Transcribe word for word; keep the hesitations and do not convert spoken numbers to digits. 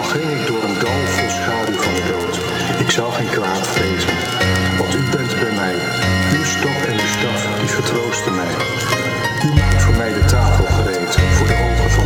ging ik door een dal vol schaduw van de dood. Ik zou geen kwaad